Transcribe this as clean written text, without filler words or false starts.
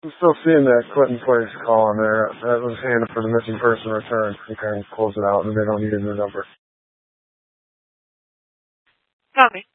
I'm still seeing that Clinton Place call on there. That was handed for the missing person return. You can close it out and they don't need a new number. Copy.